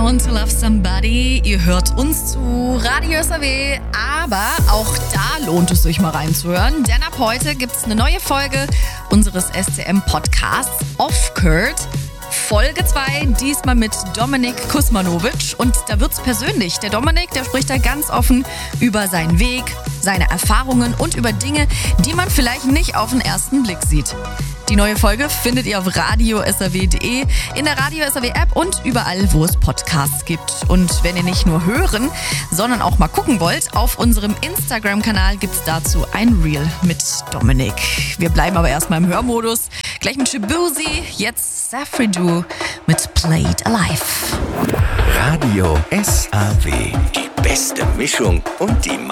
Down to Love Somebody. Ihr hört uns zu Radio SAW, aber auch da lohnt es sich mal reinzuhören, denn ab heute gibt es eine neue Folge unseres SCM-Podcasts Off-Curd. Folge 2, diesmal mit Dominik Kusmanovic, und da wird's persönlich. Der Dominik, der spricht da ganz offen über seinen Weg, seine Erfahrungen und über Dinge, die man vielleicht nicht auf den ersten Blick sieht. Die neue Folge findet ihr auf radiosaw.de, in der Radio SAW App und überall, wo es Podcasts gibt. Und wenn ihr nicht nur hören, sondern auch mal gucken wollt, auf unserem Instagram-Kanal gibt's dazu ein Reel mit Dominik. Wir bleiben aber erstmal im Hörmodus. Gleich mit Shibuzi, jetzt Safridu mit Played Alive. Radio SAW, die beste Mischung und die